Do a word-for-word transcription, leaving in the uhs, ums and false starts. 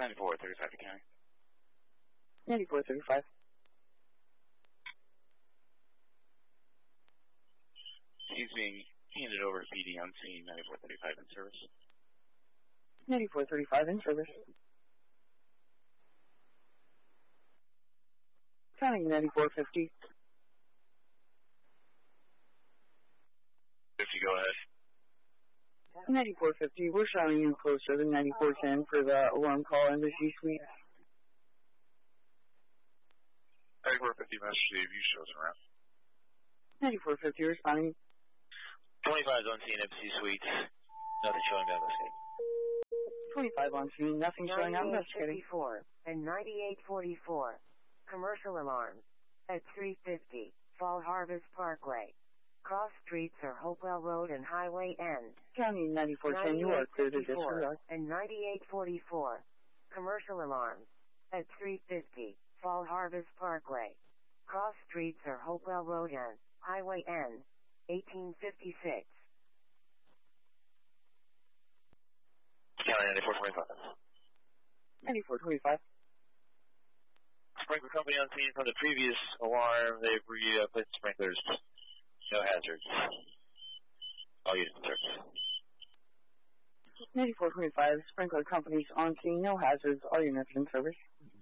ninety-four thirty-five to county. ninety-four thirty-five. He's being handed over to P D on scene, ninety-four thirty-five in service. ninety-four thirty-five in service. County ninety-four fifty. fifty, go ahead. ninety-four fifty, we're showing you closer than ninety-four ten for the alarm call in the C-suite. ninety-four fifty, Master Steve, you show us around. ninety-four fifty, responding. twenty-five on scene, M C Suites. Nothing showing down the escape. twenty-five on scene, nothing showing up, investigating. ninety-eight fifty-four and ninety-eight forty-four. Commercial alarms. At three fifty, Fall Harvest Parkway. Cross streets are Hopewell Road and Highway End. County ninety-four ten, you are clear to disregard. And ninety-eight forty-four. Commercial alarms. At three fifty, Fall Harvest Parkway. Cross streets are Hopewell Road and Highway End. eighteen fifty-six. County ninety-four twenty-five. ninety-four twenty-five. Sprinkler company on scene from the previous alarm. They've replaced uh, sprinklers. No hazards. All units in service. ninety-four twenty-five, sprinkler companies on scene, no hazards, all units in service.